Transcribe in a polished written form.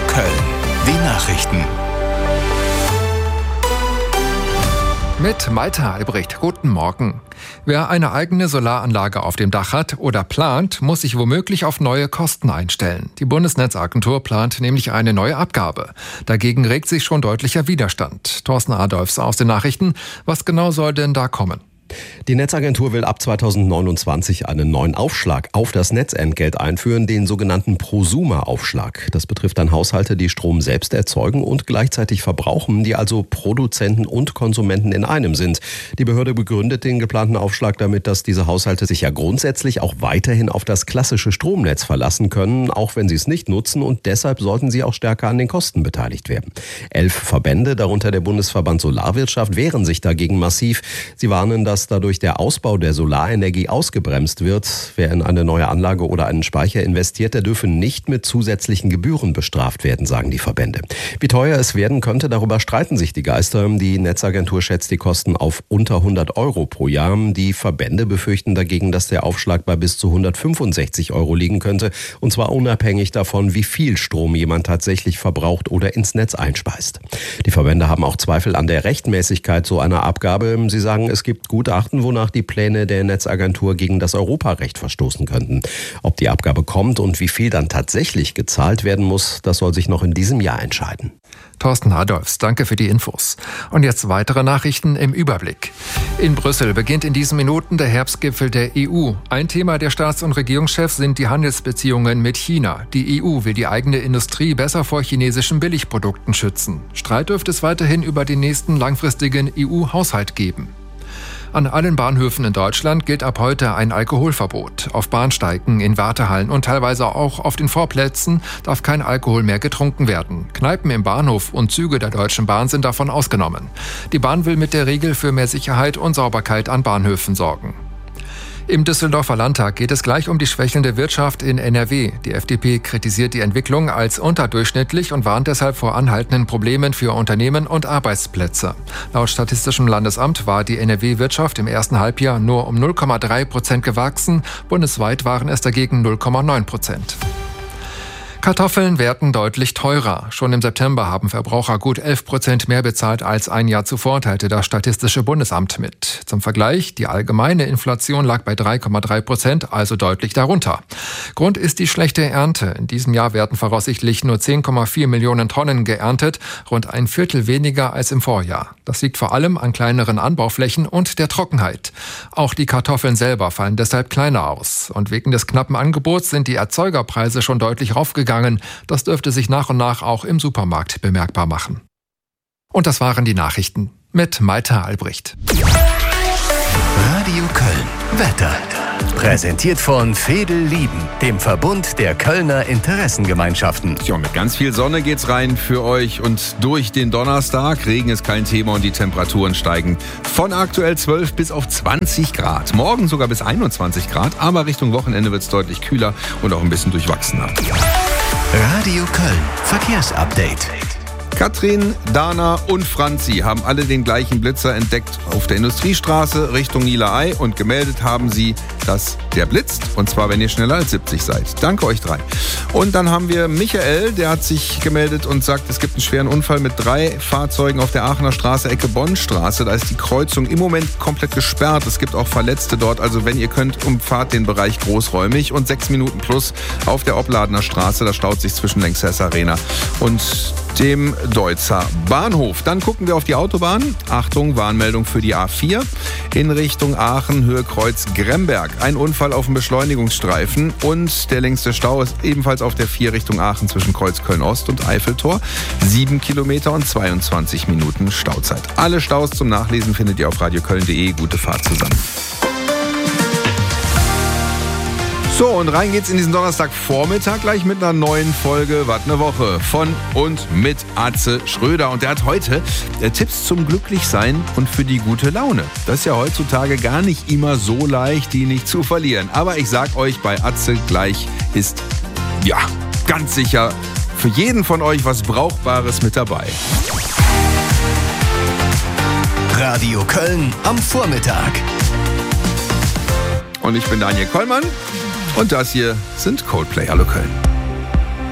Köln. Die Nachrichten. Mit Malte Albrecht. Guten Morgen. Wer eine eigene Solaranlage auf dem Dach hat oder plant, muss sich womöglich auf neue Kosten einstellen. Die Bundesnetzagentur plant nämlich eine neue Abgabe. Dagegen regt sich schon deutlicher Widerstand. Thorsten Adolfs aus den Nachrichten. Was genau soll denn da kommen? Die Netzagentur will ab 2029 einen neuen Aufschlag auf das Netzentgelt einführen, den sogenannten Prosumer-Aufschlag. Das betrifft dann Haushalte, die Strom selbst erzeugen und gleichzeitig verbrauchen, die also Produzenten und Konsumenten in einem sind. Die Behörde begründet den geplanten Aufschlag damit, dass diese Haushalte sich ja grundsätzlich auch weiterhin auf das klassische Stromnetz verlassen können, auch wenn sie es nicht nutzen, und deshalb sollten sie auch stärker an den Kosten beteiligt werden. 11 Verbände, darunter der Bundesverband Solarwirtschaft, wehren sich dagegen massiv. Sie warnen, dass dadurch der Ausbau der Solarenergie ausgebremst wird. Wer in eine neue Anlage oder einen Speicher investiert, der dürfe nicht mit zusätzlichen Gebühren bestraft werden, sagen die Verbände. Wie teuer es werden könnte, darüber streiten sich die Geister. Die Netzagentur schätzt die Kosten auf unter 100 Euro pro Jahr. Die Verbände befürchten dagegen, dass der Aufschlag bei bis zu 165 Euro liegen könnte. Und zwar unabhängig davon, wie viel Strom jemand tatsächlich verbraucht oder ins Netz einspeist. Die Verbände haben auch Zweifel an der Rechtmäßigkeit so einer Abgabe. Sie sagen, es gibt Gutachten, wonach die Pläne der Netzagentur gegen das Europarecht verstoßen könnten. Ob die Abgabe kommt und wie viel dann tatsächlich gezahlt werden muss, das soll sich noch in diesem Jahr entscheiden. Thorsten Adolfs, danke für die Infos. Und jetzt weitere Nachrichten im Überblick. In Brüssel beginnt in diesen Minuten der Herbstgipfel der EU. Ein Thema der Staats- und Regierungschefs sind die Handelsbeziehungen mit China. Die EU will die eigene Industrie besser vor chinesischen Billigprodukten schützen. Streit dürfte es weiterhin über den nächsten langfristigen EU-Haushalt geben. An allen Bahnhöfen in Deutschland gilt ab heute ein Alkoholverbot. Auf Bahnsteigen, in Wartehallen und teilweise auch auf den Vorplätzen darf kein Alkohol mehr getrunken werden. Kneipen im Bahnhof und Züge der Deutschen Bahn sind davon ausgenommen. Die Bahn will mit der Regel für mehr Sicherheit und Sauberkeit an Bahnhöfen sorgen. Im Düsseldorfer Landtag geht es gleich um die schwächelnde Wirtschaft in NRW. Die FDP kritisiert die Entwicklung als unterdurchschnittlich und warnt deshalb vor anhaltenden Problemen für Unternehmen und Arbeitsplätze. Laut Statistischem Landesamt war die NRW-Wirtschaft im ersten Halbjahr nur um 0,3% gewachsen. Bundesweit waren es dagegen 0,9%. Kartoffeln werden deutlich teurer. Schon im September haben Verbraucher gut 11% mehr bezahlt als ein Jahr zuvor, teilte das Statistische Bundesamt mit. Zum Vergleich, die allgemeine Inflation lag bei 3,3%, also deutlich darunter. Grund ist die schlechte Ernte. In diesem Jahr werden voraussichtlich nur 10,4 Millionen Tonnen geerntet, rund ein Viertel weniger als im Vorjahr. Das liegt vor allem an kleineren Anbauflächen und der Trockenheit. Auch die Kartoffeln selber fallen deshalb kleiner aus. Und wegen des knappen Angebots sind die Erzeugerpreise schon deutlich raufgegangen. Das dürfte sich nach und nach auch im Supermarkt bemerkbar machen. Und das waren die Nachrichten mit Malte Albrecht. Radio Köln. Wetter. Präsentiert von Veedel Lieben, dem Verbund der Kölner Interessengemeinschaften. Ja, mit ganz viel Sonne geht's rein für euch und durch den Donnerstag. Regen ist kein Thema und die Temperaturen steigen von aktuell 12 bis auf 20 Grad. Morgen sogar bis 21 Grad, aber Richtung Wochenende wird's deutlich kühler und auch ein bisschen durchwachsener. Radio Köln. Verkehrsupdate. Katrin, Dana und Franzi haben alle den gleichen Blitzer entdeckt auf der Industriestraße Richtung Niederei und gemeldet haben sie, dass der blitzt, und zwar, wenn ihr schneller als 70 seid. Danke euch 3. Und dann haben wir Michael, der hat sich gemeldet und sagt, es gibt einen schweren Unfall mit 3 Fahrzeugen auf der Aachener Straße, Ecke Bonnstraße. Da ist die Kreuzung im Moment komplett gesperrt. Es gibt auch Verletzte dort, also wenn ihr könnt, umfahrt den Bereich großräumig. Und 6 Minuten plus auf der Opladener Straße, da staut sich zwischen Lanxess Arena und dem Deutzer Bahnhof. Dann gucken wir auf die Autobahn. Achtung, Warnmeldung für die A4 in Richtung Aachen, Höhe Kreuz Gremberg. Ein Unfall auf dem Beschleunigungsstreifen und der längste Stau ist ebenfalls auf der 4 Richtung Aachen zwischen Kreuz Köln-Ost und Eiffeltor. 7 Kilometer und 22 Minuten Stauzeit. Alle Staus zum Nachlesen findet ihr auf radioköln.de. Gute Fahrt zusammen. So, und rein geht's in diesen Donnerstagvormittag gleich mit einer neuen Folge Wat ne Woche von und mit Atze Schröder. Und der hat heute Tipps zum Glücklichsein und für die gute Laune. Das ist ja heutzutage gar nicht immer so leicht, die nicht zu verlieren. Aber ich sag euch, bei Atze gleich ist, ja, ganz sicher für jeden von euch was Brauchbares mit dabei. Radio Köln am Vormittag. Und ich bin Daniel Kollmann und das hier sind Coldplay. Hallo Köln.